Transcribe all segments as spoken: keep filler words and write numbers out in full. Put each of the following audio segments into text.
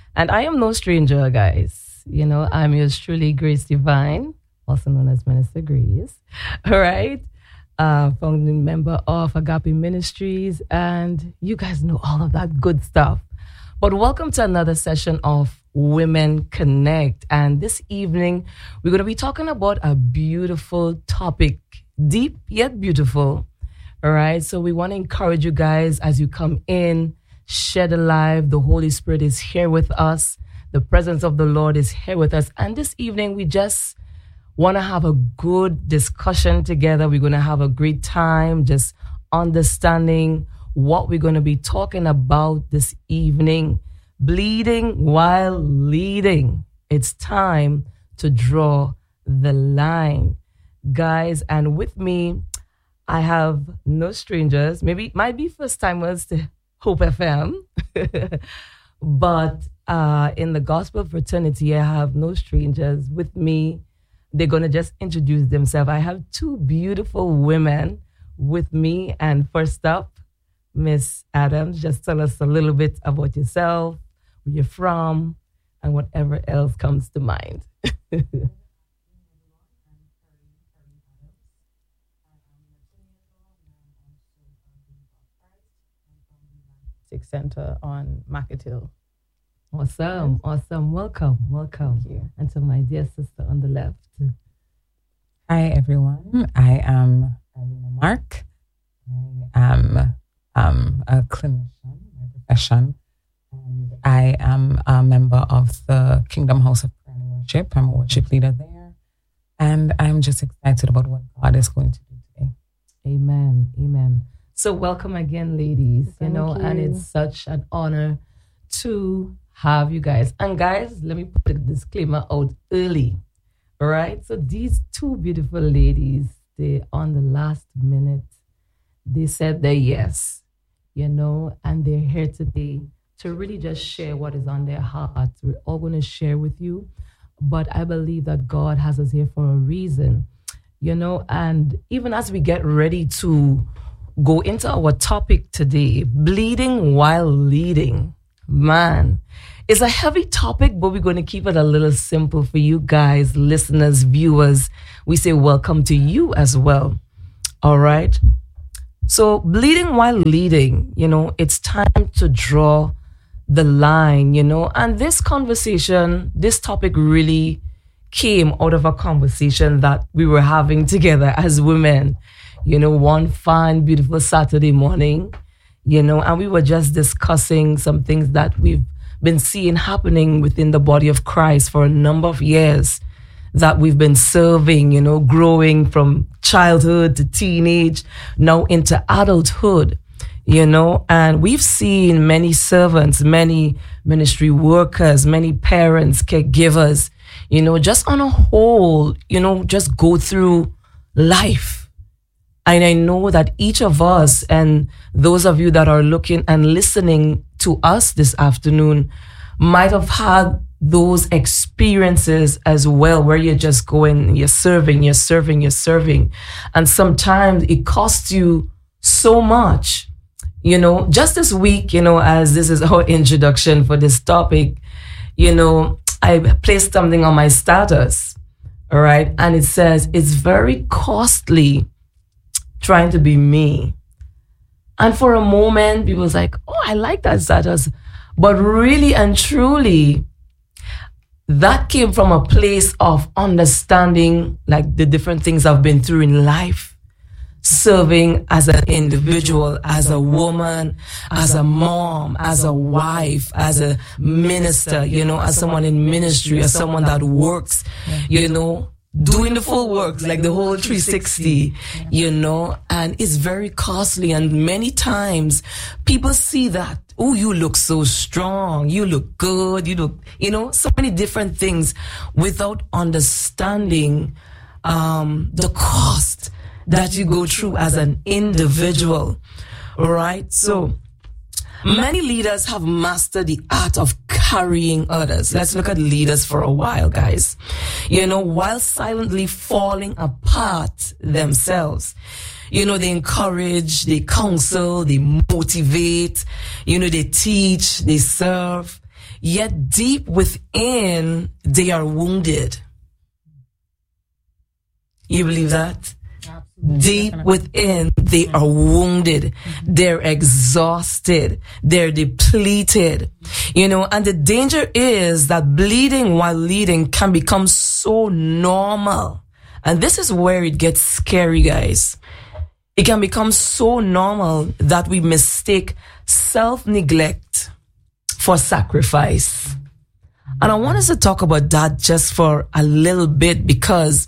And I am no stranger, guys. You know, I'm yours truly, Grace Divine, also known as Minister Grace. All right. Uh, founding member of Agape Ministries. And you guys know all of that good stuff. But welcome to another session of Women Connect. And this evening, we're going to be talking about a beautiful topic, deep yet beautiful. All right. So we want to encourage you guys as you come in, share the live. The Holy Spirit is here with us. The presence of the Lord is here with us. And this evening, we just want to have a good discussion together. We're going to have a great time just understanding what we're going to be talking about this evening. Bleeding while leading. It's time to draw the line, guys. And with me, I have no strangers. Maybe it might be first timers to Hope F M, but uh, in the gospel fraternity, I have no strangers with me. They're going to just introduce themselves. I have two beautiful women with me. And first up, Miss Adams, just tell us a little bit about yourself, where you're from, and whatever else comes to mind. Center on Market Hill. Awesome, awesome. Welcome, welcome. Thank you. And to my dear sister on the left. Hi, everyone. I am Alina Mark. I am um, a clinician by profession. And I am a member of the Kingdom House of Prayer and Worship. I'm a worship leader there. And I'm just excited about what God is going to do today. Amen, amen. So welcome again, ladies. Thank you know, you. and it's such an honor to have you guys. And guys, let me put the disclaimer out early. All right. So these two beautiful ladies, they on the last minute, they said their yes, you know, and they're here today to really just share what is on their heart. We're all going to share with you. But I believe that God has us here for a reason, you know, and even as we get ready to go into our topic today, bleeding while leading. Man, it's a heavy topic, but we're going to keep it a little simple for you guys, listeners, viewers. We say welcome to you as well. All right. So bleeding while leading, you know, it's time to draw the line, you know, and this conversation, this topic really came out of a conversation that we were having together as women. You know, one fine, beautiful Saturday morning, you know, and we were just discussing some things that we've been seeing happening within the body of Christ for a number of years that we've been serving, you know, growing from childhood to teenage, now into adulthood, you know, and we've seen many servants, many ministry workers, many parents, caregivers, you know, just on a whole, you know, just go through life. And I know that each of us and those of you that are looking and listening to us this afternoon might have had those experiences as well, where you're just going, you're serving, you're serving, you're serving. And sometimes it costs you so much. You know, just this week, you know, as this is our introduction for this topic, you know, I placed something on my status, all right? And it says, it's very costly trying to be me. And for a moment, people was like, oh, I like that status. But really and truly, that came from a place of understanding like the different things I've been through in life. Serving as an individual, as a woman, as a mom, as a wife, as a minister, you know, as someone in ministry, as someone that works, you know, doing the full works, like the whole three sixty, you know, and it's very costly. And many times people see that, oh, you look so strong, you look good, you look, you know, so many different things without understanding um, the cost that you go through as an individual, right? So many leaders have mastered the art of carrying others. Let's look at leaders for a while, guys. You know, while silently falling apart themselves. You know, they encourage, they counsel, they motivate, you know, they teach, they serve, yet deep within, they are wounded. You believe that? Absolutely. Deep within, they are wounded. Mm-hmm. They're exhausted. They're depleted. You know, and the danger is that bleeding while leading can become so normal. And this is where it gets scary, guys. It can become so normal that we mistake self-neglect for sacrifice. And I want us to talk about that just for a little bit, because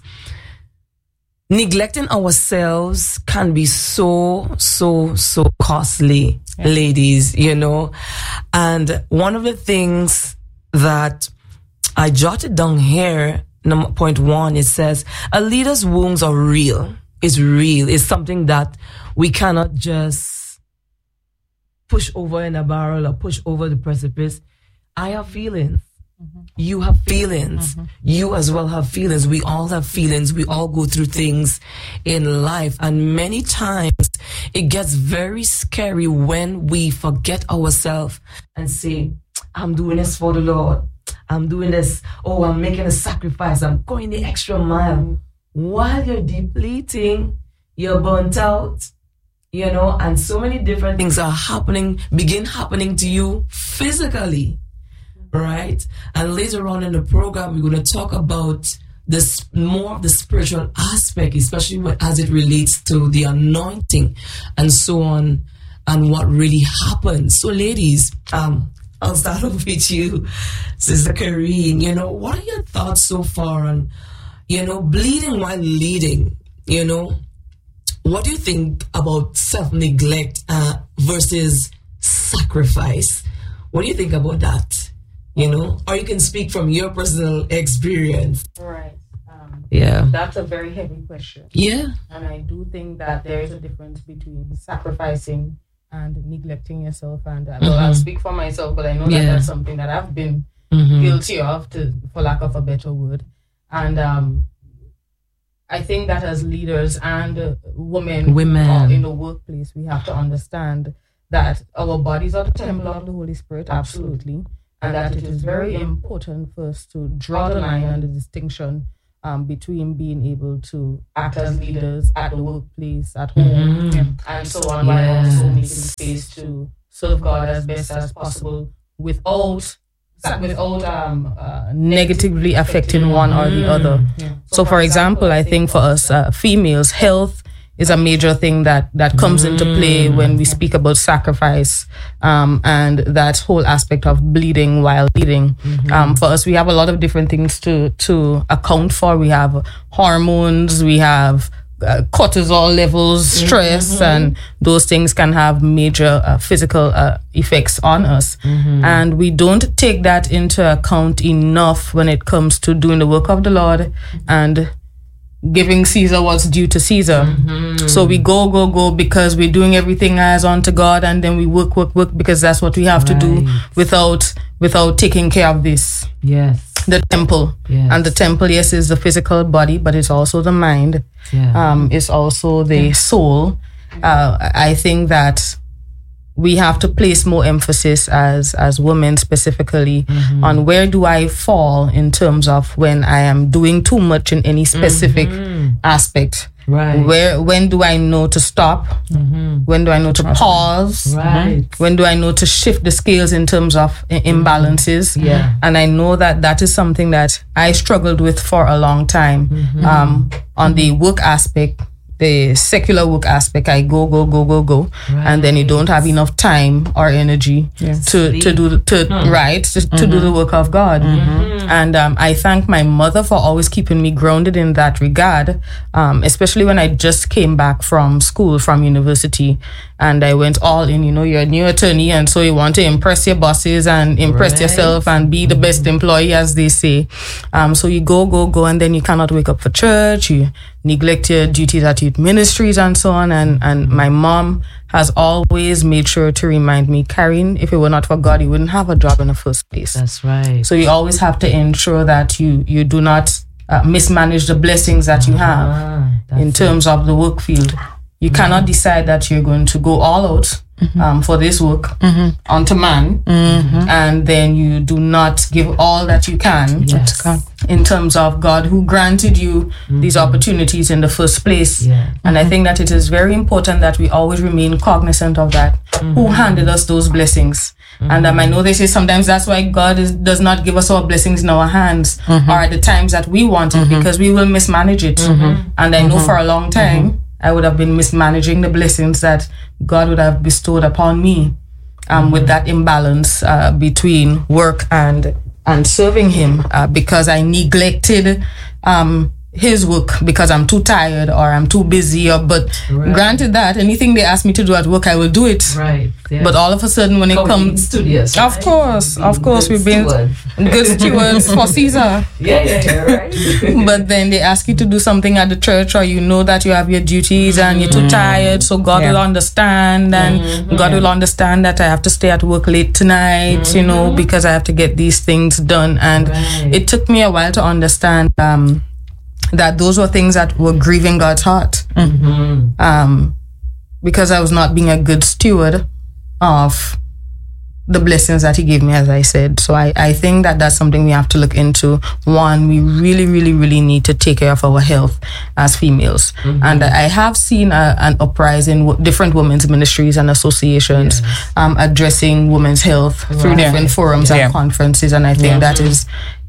neglecting ourselves can be so, so, so costly, yeah. ladies, you know. And one of the things that I jotted down here, number point one, it says, a leader's wounds are real. It's real. It's something that we cannot just push over in a barrel or push over the precipice. I have feelings. Mm-hmm. You have feelings. Mm-hmm. You as well have feelings. We all have feelings. We all go through things in life. And many times it gets very scary when we forget ourselves and say, I'm doing this for the Lord. I'm doing this. Oh, I'm making a sacrifice. I'm going the extra mile. While you're depleting, you're burnt out, you know, and so many different things are happening, begin happening to you physically, right? And later on in the program, we're going to talk about this more of the spiritual aspect, especially as it relates to the anointing and so on, and what really happens. So, ladies, um, I'll start off with you, Sister Kareen. You know, what are your thoughts so far on, you know, bleeding while leading? You know, what do you think about self-neglect uh, versus sacrifice? What do you think about that? You know, or you can speak from your personal experience. Right. Um, yeah. That's a very heavy question. Yeah. And I do think that there is a difference between sacrificing and neglecting yourself. And uh, well, mm-hmm. I'll speak for myself, but I know that yeah. that's something that I've been mm-hmm. guilty of, to, for lack of a better word. And um, I think that as leaders and uh, women, women in the workplace, we have to understand that our bodies are the temple of the Holy Spirit, absolutely. And that it is very important for us to draw the line and the distinction um, between being able to act as leaders at the workplace, at home, mm-hmm. and so on, while yeah. also making space to serve God as best as possible without without um, uh, negatively affecting one or the other. Yeah. So, for example, I think for us uh, females, health is a major thing that, that comes mm. into play when we speak about sacrifice um, and that whole aspect of bleeding while leading. Mm-hmm. Um, for us, we have a lot of different things to, to account for. We have hormones, we have uh, cortisol levels, stress, mm-hmm. and those things can have major uh, physical uh, effects on us. Mm-hmm. And we don't take that into account enough when it comes to doing the work of the Lord and giving Caesar what's due to Caesar. Mm-hmm. So we go, go, go because we're doing everything as unto God, and then we work, work, work because that's what we have right. to do without without taking care of this. Yes. The temple. Yes. And the temple, yes, is the physical body, but it's also the mind. Yeah. Um, it's also the yeah. soul. Uh, I think that we have to place more emphasis as as women specifically mm-hmm. on where do I fall in terms of when I am doing too much in any specific mm-hmm. aspect. Right. Where when do I know to stop? Mm-hmm. When do I know to pause? Right. When do I know to shift the scales in terms of I- imbalances? Mm-hmm. Yeah. And I know that that is something that I struggled with for a long time. Mm-hmm. Um, on the work aspect, the secular work aspect, I go, go, go, go, go, right. and then you don't have enough time or energy yes. to, to do to hmm. right to, mm-hmm. to do the work of God. Mm-hmm. And um, I thank my mother for always keeping me grounded in that regard, um, especially when I just came back from school, from university, and I went all in. You know, you're a new attorney, and so you want to impress your bosses and impress right. yourself and be the mm-hmm. best employee, as they say. Um, so you go, go, go, and then you cannot wake up for church. You neglect your duties at youth ministries and so on. And, and my mom has always made sure to remind me, Kareen, if it were not for God, you wouldn't have a job in the first place. That's right. So you always have to ensure that you, you do not uh, mismanage the blessings that you have uh-huh. in terms it. of the work field. You mm-hmm. cannot decide that you're going to go all out mm-hmm. um, for this work mm-hmm. onto man, mm-hmm. and then you do not give all that you can Yes. to God, in terms of God who granted you mm-hmm. these opportunities in the first place. Yeah. And I think that it is very important that we always remain cognizant of that. Mm-hmm. Who handed us those blessings? Mm-hmm. And um, I know they say sometimes that's why God is, does not give us our blessings in our hands mm-hmm. or at the times that we want it, mm-hmm. because we will mismanage it. Mm-hmm. And I know mm-hmm. for a long time, mm-hmm. I would have been mismanaging the blessings that God would have bestowed upon me, um, mm-hmm. with that imbalance uh, between work and and serving Him, uh, because I neglected um, His work because I'm too tired or I'm too busy. Or but right. granted that anything they ask me to do at work, I will do it. Right. Yeah. But all of a sudden, when it Come comes, studious, of right? course, Being of course, we've been steward. good stewards for Caesar. Yeah, yeah, yeah, right. But then they ask you to do something at the church, or you know that you have your duties and you're too tired, so God Yeah. will understand, and Mm-hmm. God will understand that I have to stay at work late tonight, mm-hmm. you know, because I have to get these things done. And Right. it took me a while to understand um, that those were things that were grieving God's heart, Mm-hmm. um, because I was not being a good steward of the blessings that He gave me, as I said. So I, I think that that's something we have to look into. One, we really, really, really need to take care of our health as females. Mm-hmm. And I have seen a, an uprising in w- different women's ministries and associations, Yes. um, addressing women's health through Right. different forums Yeah. and conferences. And I think Yeah. that is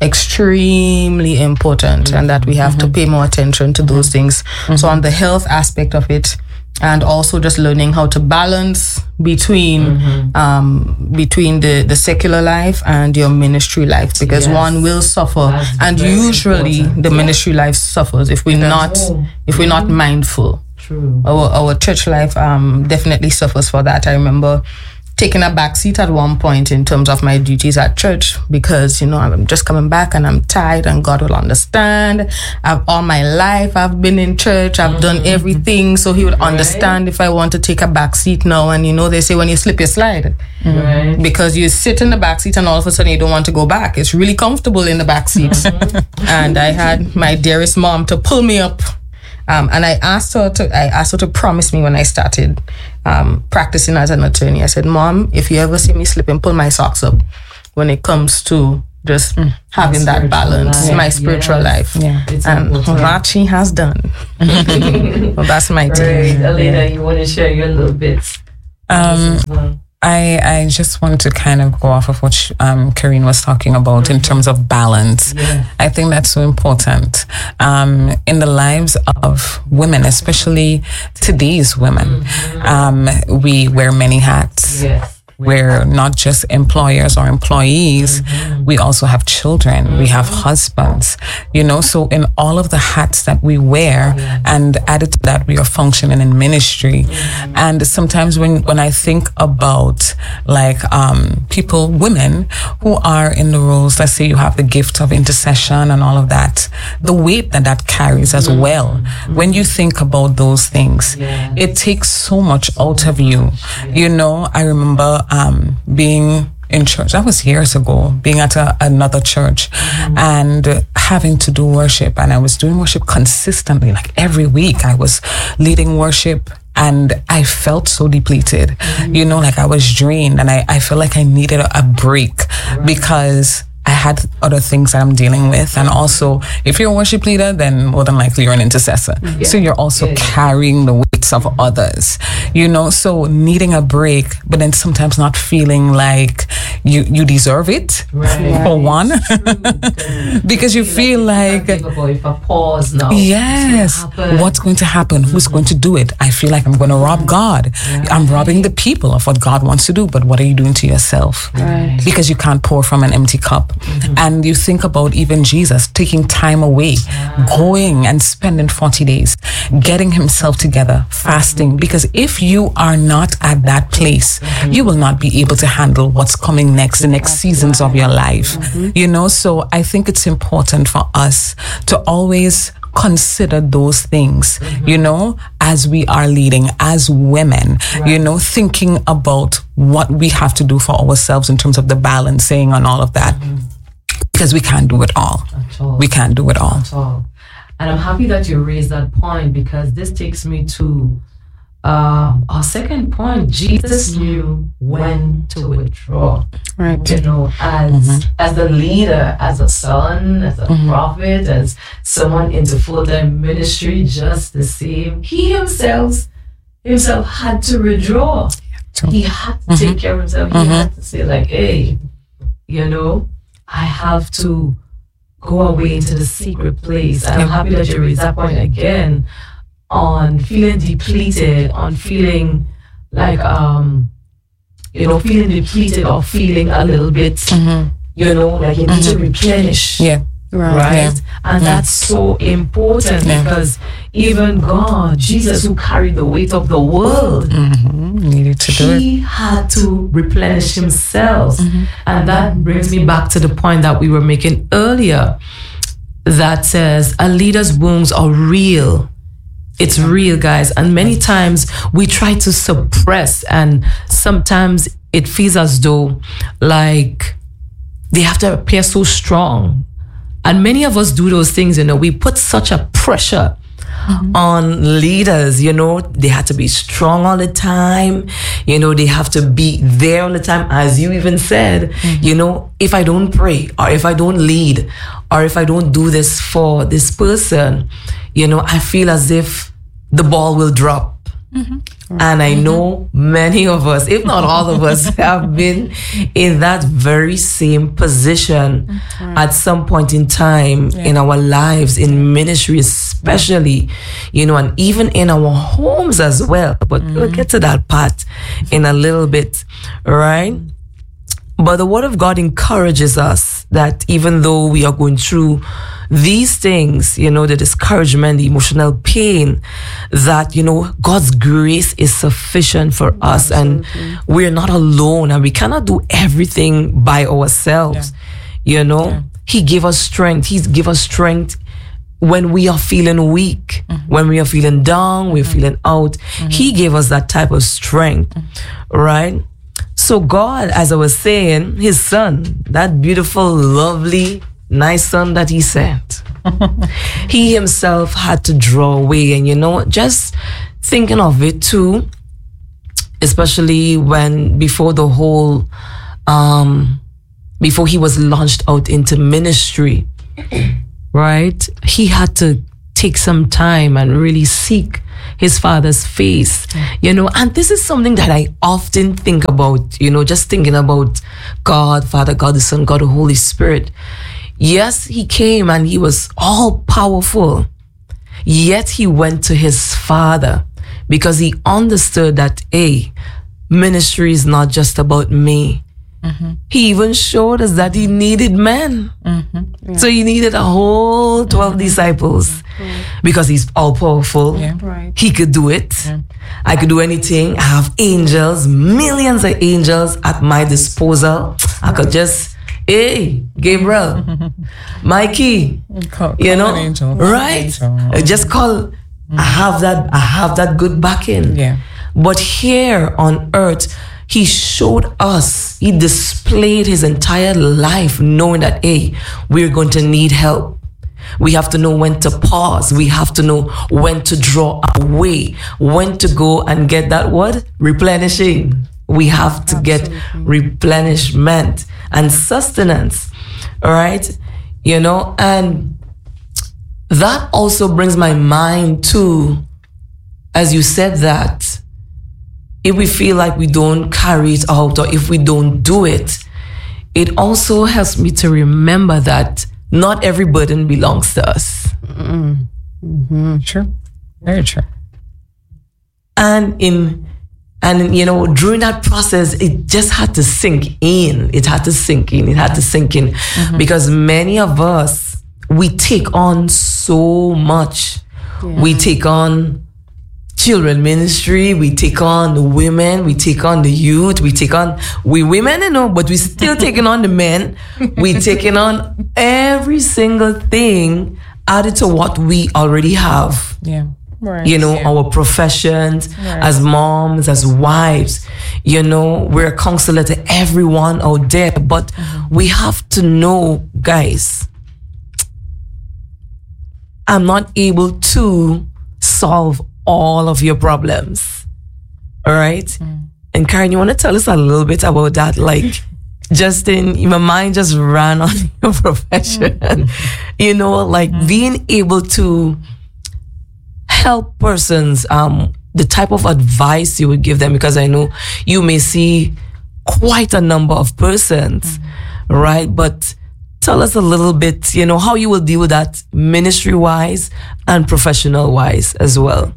extremely important, mm-hmm. and that we have mm-hmm. to pay more attention to those things. Mm-hmm. So on the health aspect of it, and also just learning how to balance between mm-hmm. um, between the, the secular life and your ministry life, because Yes. one will suffer, That's and very usually important. the ministry life suffers if we're not Oh. if we're not mindful. True. Our our church life um definitely suffers for that. I remember taking a back seat at one point in terms of my duties at church, because you know I'm just coming back and I'm tired, and God will understand. I've all my life I've been in church, I've mm-hmm. done everything, so He would Right. understand if I want to take a back seat now. And you know they say when you slip you slide, Right. because you sit in the back seat and all of a sudden you don't want to go back. It's really comfortable in the back seat. Mm-hmm. And I had my dearest mom to pull me up. Um, and I asked her to I asked her to promise me when I started um, practicing as an attorney. I said, Mom, if you ever see me slipping, pull my socks up when it comes to just mm. having that Spiritual balance, life. my spiritual Yes. life. Yeah. It's And important. that she has done. Well, that's my Right. take. Elena, you want to share your little bits? Um, This is one. I, I just want to kind of go off of what um, Karine was talking about in terms of balance. Yeah. I think that's so important um, in the lives of women, especially today's women. Um, we wear many hats. Yes. We're not just employers or employees. Mm-hmm. We also have children. Mm-hmm. We have husbands, you know, so in all of the hats that we wear, yeah. and added to that, we are functioning in ministry. Mm-hmm. And sometimes when, when I think about like, um, people, women who are in the roles, let's say you have the gift of intercession and all of that, the weight that that carries as mm-hmm. well. Mm-hmm. When you think about those things, yeah. it takes so much out of you. Yeah. You know, I remember, Um, being in church, that was years ago, being at a, another church mm-hmm. and uh, having to do worship. And I was doing worship consistently, like every week I was leading worship, and I felt so depleted, mm-hmm. you know, like I was drained, and I, I felt like I needed a, a break right. because I had other things that I'm dealing with. And also, if you're a worship leader, then more than likely you're an intercessor. Yeah. So you're also yeah. carrying the weights of others, you know, so needing a break, but then sometimes not feeling like you, you deserve it, right. for one, because you feel like, if I pause now, yes, what's going to happen? Mm-hmm. Who's going to do it? I feel like I'm going to rob God. Right. I'm robbing the people of what God wants to do, but what are you doing to yourself? Right. Because you can't pour from an empty cup. Mm-hmm. And you think about even Jesus taking time away, yeah. going and spending forty days, getting himself together, fasting. Mm-hmm. Because if you are not at that place, mm-hmm. you will not be able to handle what's coming next, the next seasons of your life. Mm-hmm. You know, so I think it's important for us to always consider those things, mm-hmm. you know, as we are leading, as women, right. you know, thinking about what we have to do for ourselves in terms of the balancing and all of that. Mm-hmm. Because we can't do it all. all. We can't do it all. At all. And I'm happy that you raised that point, because this takes me to um, our second point, Jesus knew when to withdraw. Right. You know, as Mm-hmm. as a leader, as a son, as a prophet, as someone into full-time ministry, just the same. He himself himself had to withdraw. to- He had to take care of himself. He had to say, like, hey, you know, I have to go away into the secret place. And I'm happy that you raised that point again on feeling depleted, on feeling like um you know, feeling depleted or feeling a little bit, you know, like you need to replenish. Yeah. Right? Yeah. And that's so important Yeah. because even God, Jesus, who carried the weight of the world, Mm-hmm. Needed to do it. he had to replenish himself. And that brings me back to the point that we were making earlier that says a leader's wounds are real. It's real, guys. And many times we try to suppress, and sometimes it feels as though like they have to appear so strong. And many of us do those things, you know, we put such a pressure on leaders, you know, they have to be strong all the time, you know, they have to be there all the time. As you even said, you know, if I don't pray or if I don't lead or if I don't do this for this person, you know, I feel as if the ball will drop. And I know many of us, if not all of us, have been in that very same position at some point in time in our lives, in ministry especially, you know, and even in our homes as well. But we'll get to that part in a little bit, right? But the Word of God encourages us that even though we are going through these things, you know, the discouragement, the emotional pain, that, you know, God's grace is sufficient for us and we're not alone and we cannot do everything by ourselves. You know, Yeah. He gave us strength. He's give us strength when we are feeling weak, when we are feeling down, we're feeling out. He gave us that type of strength, right? So God, as I was saying, his son, that beautiful, lovely, nice son that he sent, he himself had to draw away. And, you know, just thinking of it too, especially when before the whole, um, before he was launched out into ministry, right? He had to take some time and really seek his father's face, you know, and this is something that I often think about, you know, just thinking about God, Father, God, the Son, God, the Holy Spirit. Yes, he came and he was all powerful, yet he went to his father because he understood that, hey, ministry is not just about me. He even showed us that he needed men. So he needed a whole twelve disciples because he's all powerful. Yeah. Right. He could do it. I could do anything. I have angels, millions of angels at my disposal. I could just, hey, Gabriel, Mikey, Call, you call know, an angel. right? Angel. Uh, Just call. I have that. I have that good backing. Yeah. But here on earth, he showed us. He displayed his entire life, knowing that, hey, we're going to need help. We have to know when to pause. We have to know when to draw away, when to go and get that word replenishing. We have to get replenishment and sustenance. All right. You know, and that also brings my mind to, as you said that, if we feel like we don't carry it out or if we don't do it, it also helps me to remember that not every burden belongs to us. True. Very true. And in and you know, during that process, it just had to sink in. It had to sink in. It had to sink in. Because many of us, we take on so much. We take on children ministry, we take on the women, we take on the youth, we take on we women, you know, but we still taking on the men. We taking on every single thing added to what we already have. Yeah. Right. You know, our professions as moms, as wives, you know, we're a counselor to everyone out there. But we have to know, guys, I'm not able to solve all of your problems. All right. Mm. And Karen, you want to tell us a little bit about that? Like, just in my mind just ran on your profession, mm. you know, like mm. being able to help persons, um, the type of advice you would give them, because I know you may see quite a number of persons, mm. right? But tell us a little bit, you know, how you will deal with that ministry wise and professional wise as well.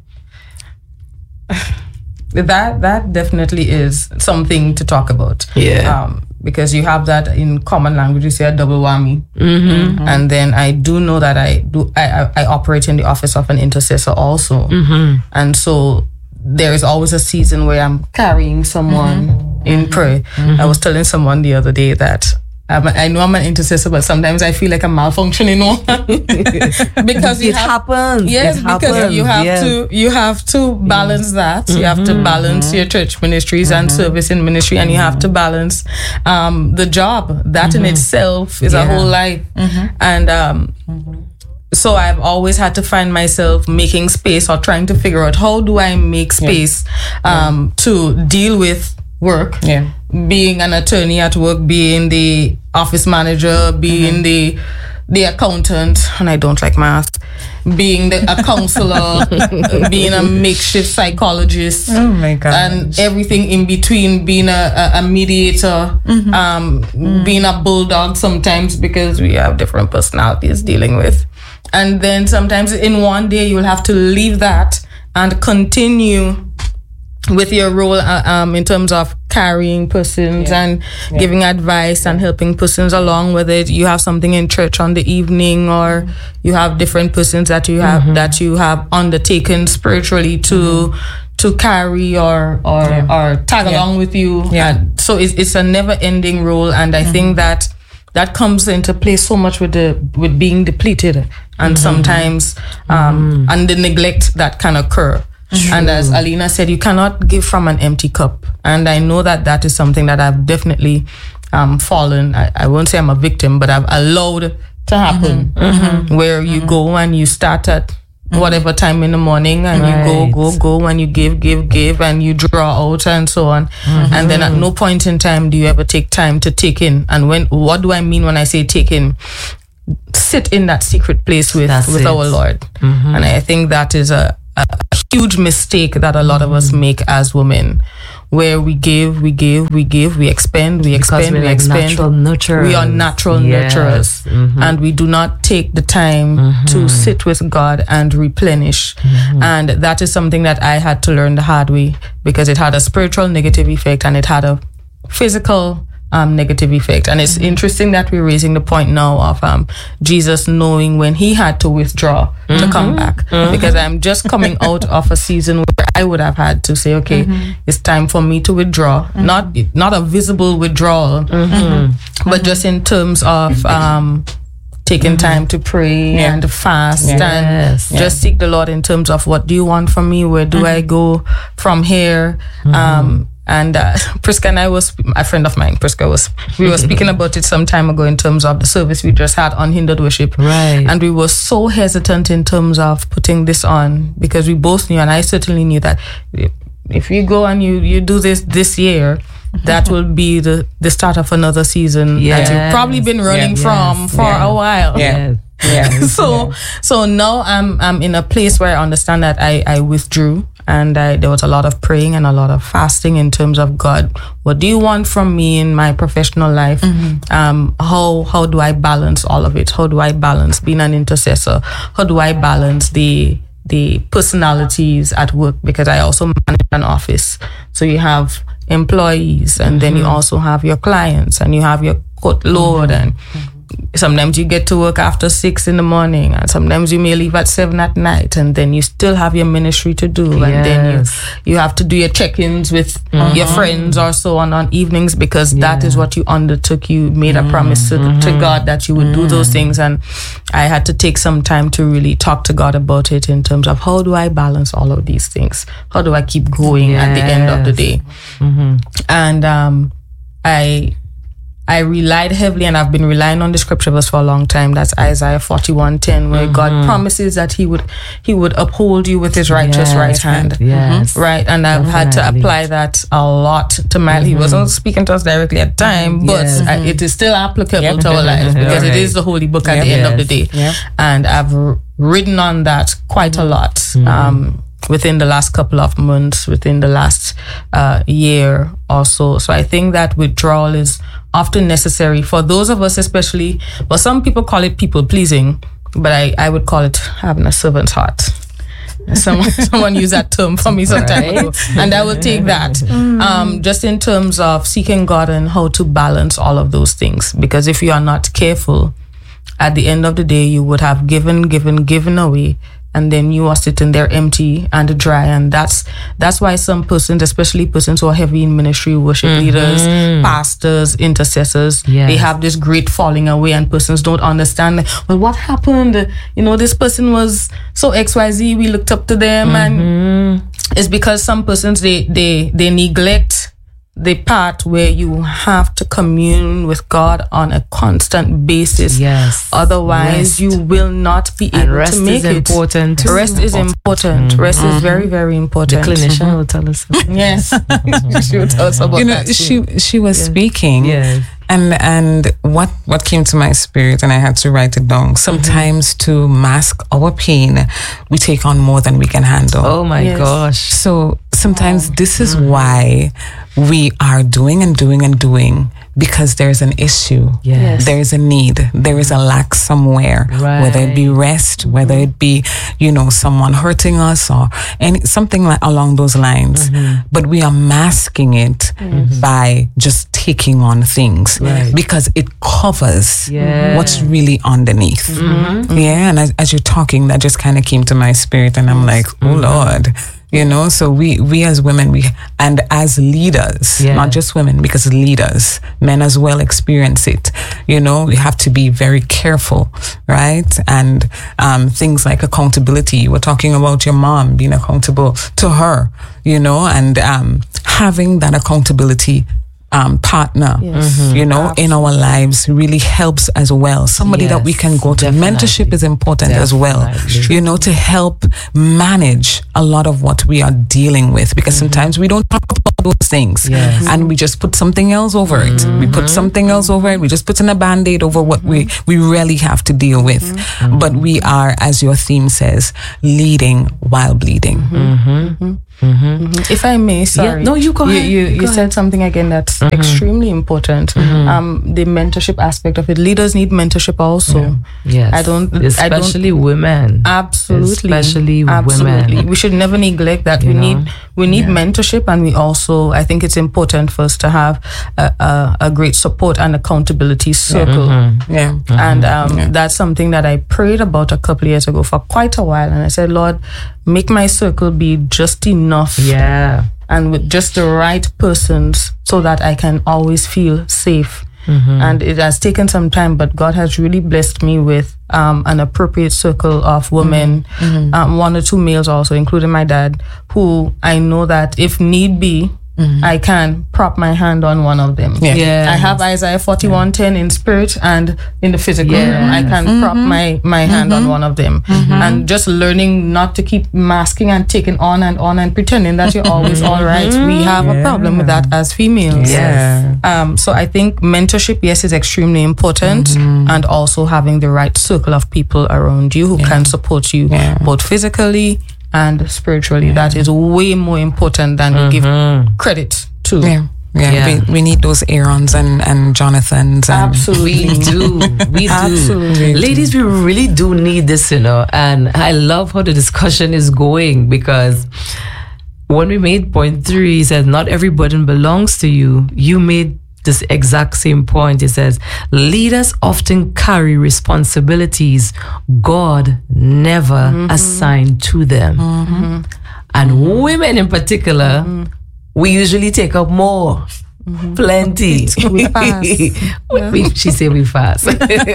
That that definitely is something to talk about. Yeah. Um, because you have that in common language, you say a double whammy. Mm-hmm. Mm-hmm. And then I do know that I do I, I, I operate in the office of an intercessor also. Mm-hmm. And so there is always a season where I'm carrying someone mm-hmm. in prayer. Mm-hmm. I was telling someone the other day that I'm, I know I'm an intercessor, but sometimes I feel like I'm malfunctioning. because it have, happens. Yes, it because happens. you have yes. to you have to balance that. Mm-hmm. You have to balance mm-hmm. your church ministries mm-hmm. and service in ministry, and you have to balance um, the job. That mm-hmm. in itself is yeah. a whole life. Mm-hmm. And um, mm-hmm. so I've always had to find myself making space or trying to figure out how do I make space yeah. um, yeah. to deal with work. Yeah. Being an attorney at work, being the office manager, being mm-hmm. the the accountant, and I don't like math, being the, a counselor, being a makeshift psychologist, oh my God, and everything in between, being a, a, a mediator, mm-hmm. um, mm-hmm. being a bulldog sometimes because we have different personalities dealing with. And then sometimes in one day you'll have to leave that and continue with your role uh, um, in terms of carrying persons yeah. and yeah. giving advice yeah. and helping persons along, whether you have something in church on the evening or mm-hmm. you have different persons that you have mm-hmm. that you have undertaken spiritually to mm-hmm. to carry or or, yeah. or tag yeah. along with you. Yeah. And so it's, it's a never-ending role, and I mm-hmm. think that that comes into play so much with the with being depleted and mm-hmm. sometimes um, mm-hmm. and the neglect that can occur. True. And as Alina said, you cannot give from an empty cup. And I know that that is something that I've definitely um, fallen. I, I won't say I'm a victim, but I've allowed to happen. Mm-hmm. Mm-hmm. Where you mm-hmm. go and you start at mm-hmm. whatever time in the morning and right. you go, go, go, and you give, give, give, and you draw out and so on. Mm-hmm. And then at no point in time do you ever take time to take in. And when, what do I mean when I say take in? Sit in that secret place with, with our Lord. Mm-hmm. And I think that is a a huge mistake that a lot of us make as women, where we give, we give, we give, we expend, we expend, we like expend. Natural nurturers. We are natural yes. nurturers, mm-hmm. and we do not take the time mm-hmm. to sit with God and replenish. Mm-hmm. And that is something that I had to learn the hard way, because it had a spiritual negative effect and it had a physical Um, negative effect. And it's mm-hmm. interesting that we're raising the point now of um, Jesus knowing when he had to withdraw mm-hmm. to come back, mm-hmm. because I'm just coming out of a season where I would have had to say, okay, mm-hmm. it's time for me to withdraw. Mm-hmm. Not not a visible withdrawal, mm-hmm. but mm-hmm. just in terms of um, taking mm-hmm. time to pray yeah. and fast yes. and yes. just seek the Lord in terms of what do you want from me? Where do mm-hmm. I go from here? Mm-hmm. Um, And uh, Priska and I was, a friend of mine, Priska was, we were speaking about it some time ago in terms of the service we just had on Hindered Worship. Right. And we were so hesitant in terms of putting this on, because we both knew, and I certainly knew, that if you go and you, you do this this year, that will be the, the start of another season yes. that you've probably been running yeah, from yes, for yeah. a while. Yeah. Yeah. so yeah. so now I'm I'm in a place where I understand that I, I withdrew, and I, there was a lot of praying and a lot of fasting in terms of, God, what do you want from me in my professional life? Mm-hmm. Um, how how do I balance all of it? How do I balance being an intercessor? How do I balance the the personalities at work? Because I also manage an office, so you have employees, and mm-hmm. then you also have your clients, and you have your court load, mm-hmm. and sometimes you get to work after six in the morning, and sometimes you may leave at seven at night, and then you still have your ministry to do, yes. and then you you have to do your check-ins with mm-hmm. your friends or so on on evenings, because yeah. that is what you undertook. You made mm-hmm. a promise to, mm-hmm. to God that you would mm-hmm. do those things, and I had to take some time to really talk to God about it in terms of, how do I balance all of these things? How do I keep going yes. at the end of the day? Mm-hmm. And um, I I relied heavily, and I've been relying on the scripture verse for a long time. That's Isaiah forty-one ten, where mm-hmm. God promises that He would He would uphold you with His righteous yes, right hand. Yes. Mm-hmm. Right. And I've Definitely. had to apply that a lot to my mm-hmm. He wasn't speaking to us directly at the time, but yes. I, it is still applicable yep. to our lives because right. it is the holy book at yep. the end yes. of the day. Yep. And I've r- ridden on that quite mm-hmm. a lot. Mm-hmm. Um, within the last couple of months, within the last uh, year or so. So I think that withdrawal is often necessary for those of us, especially, well, some people call it people pleasing, but I, I would call it having a servant's heart. Someone, someone used that term for me some time right. ago, and I will take that. Mm. Um, just in terms of seeking God and how to balance all of those things, because if you are not careful, at the end of the day, you would have given, given, given away, and then you are sitting there empty and dry. And that's that's why some persons, especially persons who are heavy in ministry, worship mm-hmm. leaders, pastors, intercessors, yes. they have this great falling away, and persons don't understand, well, what happened? You know, this person was so X Y Z, we looked up to them. Mm-hmm. And it's because some persons, they, they, they neglect the part where you have to commune with God on a constant basis. Yes. Otherwise, rest. you will not be and able rest to make is it. Important. Rest is important. Mm-hmm. Rest is very, very important. The clinician mm-hmm. will tell us. Yes. She will tell us about you know, that. She she was yes. speaking. Yes. And and what what came to my spirit, and I had to write it down. Sometimes mm-hmm. to mask our pain, we take on more than we can handle. Oh my yes. gosh. So sometimes oh. this is mm-hmm. why we are doing and doing and doing, because there's an issue. Yes. There is a need. There is a lack somewhere. Right. Whether it be rest, mm-hmm. whether it be, you know, someone hurting us or any something like along those lines. Mm-hmm. But we are masking it mm-hmm. by just taking on things right. because it covers yeah. what's really underneath. Mm-hmm. Yeah. And as, as you're talking, that just kind of came to my spirit, and I'm like, oh mm-hmm. Lord. You know, so we, we as women, we and as leaders, yeah. not just women, because leaders, men as well experience it. You know, we have to be very careful, right? And um, things like accountability. You were talking about your mom being accountable to her, you know, and um, having that accountability Um, partner, yes. mm-hmm. you know, Absolutely. in our lives really helps as well. Somebody yes, that we can go to. Definitely. Mentorship is important definitely. as well, you know, to help manage a lot of what we are dealing with, because mm-hmm. sometimes we don't talk about those things yes. and we just put something else over it. Mm-hmm. We put something else over it. We just put in a band-aid over what mm-hmm. we, we really have to deal with. Mm-hmm. But we are, as your theme says, leading while bleeding. Mm-hmm. Mm-hmm. Mm-hmm. Mm-hmm. If I may, sorry. Yeah, no, you go ahead. You, you, go you said ahead. something again that's mm-hmm. extremely important. Mm-hmm. Um, the mentorship aspect of it. Leaders need mentorship also. Yeah. Yes. I don't. Especially I don't, women. Absolutely. Especially absolutely. women. We should never neglect that. You we know? need we need yeah. mentorship, and we also, I think it's important for us to have a, a, a great support and accountability circle. Mm-hmm. Yeah. Mm-hmm. And um, yeah. that's something that I prayed about a couple of years ago for quite a while, and I said, Lord, make my circle be just enough. Yeah. And with just the right persons, so that I can always feel safe. Mm-hmm. And it has taken some time, but God has really blessed me with um, an appropriate circle of women, mm-hmm. um, one or two males also, including my dad, who I know that if need be, Mm-hmm. I can prop my hand on one of them. Yeah. Yes. I have Isaiah forty-one ten yeah. in spirit and in the physical yes. realm. I can mm-hmm. prop my, my hand mm-hmm. on one of them. Mm-hmm. And just learning not to keep masking and taking on and on and pretending that you're always all right. We have yeah. a problem with that as females. Yes. Um, so I think mentorship, yes, is extremely important. Mm-hmm. And also having the right circle of people around you who yeah. can support you yeah. both physically and spiritually. Yeah. That is way more important than mm-hmm. we give credit to. Yeah. Yeah, yeah. We, we need those Aarons and, and Jonathans. And Absolutely. We do. We do. Absolutely. Ladies, we really do need this, you know. And I love how the discussion is going, because when we made point three, it says, not every burden belongs to you. You made this exact same point. It says, leaders often carry responsibilities God never mm-hmm. assigned to them. Mm-hmm. And mm-hmm. women in particular, mm-hmm. we usually take up more. Mm-hmm. Plenty. We fast. we, she say we fast.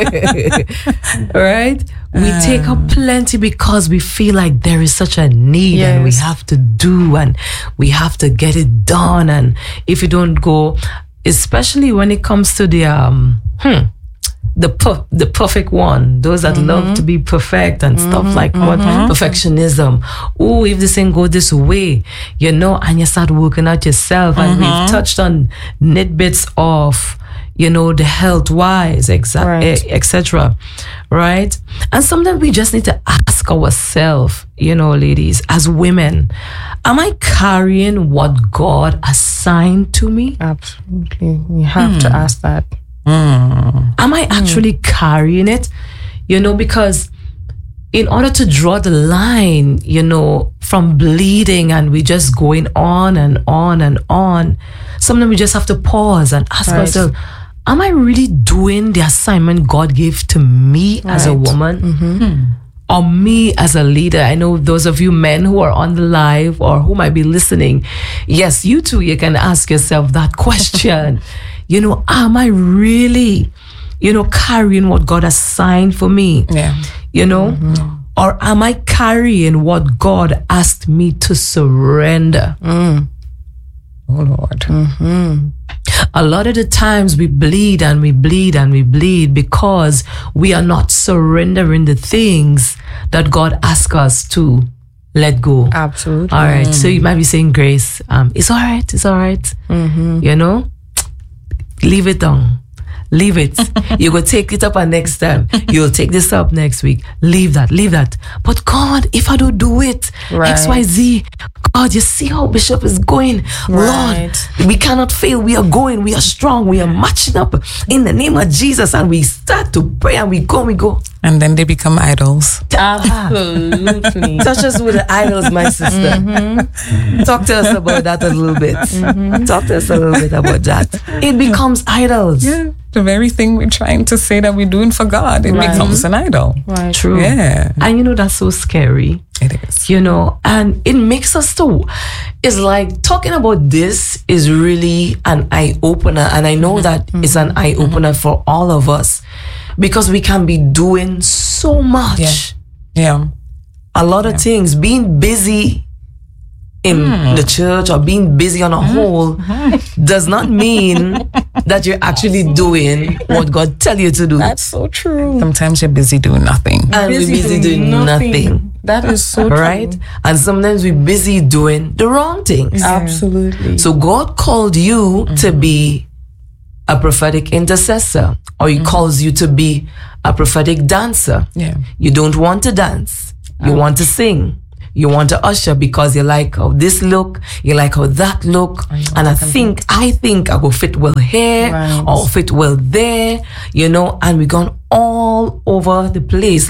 Right? We Uh. take up plenty because we feel like there is such a need Yes. and we have to do and we have to get it done. And if you don't go, especially when it comes to the um hmm, the per- the perfect one, those that mm-hmm. love to be perfect and mm-hmm. stuff like mm-hmm. what perfectionism. Oh, if this ain't go this way, you know, and you start working out yourself. Mm-hmm. And we've touched on nitbits of, you know, the health wise, exact, right. et cetera. Right? And sometimes we just need to ask ourselves, you know, ladies, as women, am I carrying what God assigned to me? Absolutely. We have mm. to ask that. Mm. Am I actually mm. carrying it? You know, because in order to draw the line, you know, from bleeding and we just going on and on and on, sometimes we just have to pause and ask right. ourselves, am I really doing the assignment God gave to me right. as a woman? Mm-hmm. Or me as a leader? I know those of you men who are on the live or who might be listening, yes, you too, you can ask yourself that question. You know, am I really, you know, carrying what God assigned for me? Yeah. You know? Mm-hmm. Or am I carrying what God asked me to surrender? Mm. Oh, Lord. Mm-hmm. A lot of the times we bleed and we bleed and we bleed because we are not surrendering the things that God asks us to let go. Absolutely. All right. Mm. So you might be saying, Grace, um, it's all right. It's all right. Mm-hmm. You know, leave it down. Leave it. You go take it up and next time. You'll take this up next week. Leave that. Leave that. But God, if I don't do it, right. X, Y, Z, God, you see how Bishop is going. Right. Lord, we cannot fail. We are going. We are strong. We are marching up in the name of Jesus. And we start to pray and we go, we go. And then they become idols. Absolutely. Touch us with the idols, my sister. Mm-hmm. Talk to us about that a little bit. Mm-hmm. Talk to us a little bit about that. It becomes idols. Yeah. The very thing we're trying to say that we're doing for God, it right. becomes an idol. Right. True. Yeah. And you know, that's so scary. It is. You know, and it makes us to, it's like talking about this is really an eye opener. And I know that mm-hmm. it's an eye opener mm-hmm. for all of us because we can be doing so much. Yeah. yeah. A lot of yeah. things, being busy in mm. the church or being busy on a mm. whole mm. does not mean that you're actually doing what God tell you to do. That's so true. Sometimes you're busy doing nothing. And busy we're busy doing, doing nothing. nothing. That is so true. Right? And sometimes we're busy doing the wrong things. Yeah. Absolutely. So God called you mm-hmm. to be a prophetic intercessor, or He mm-hmm. calls you to be a prophetic dancer. Yeah. You don't want to dance. You oh. want to sing. You want to usher because you like how this look, you like how that look, I and I think, I think I will fit well here right. or fit well there, you know, and we've gone all over the place.